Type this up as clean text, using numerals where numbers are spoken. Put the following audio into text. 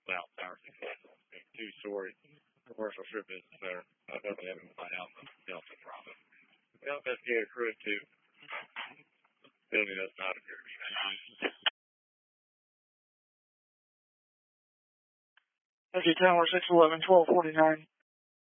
South Tower successful. Two-story commercial strip business there. Definitely having to find out the Delta profit. The investigator proved to building does not appear to be vacant. Okay, Tower 611, 1249.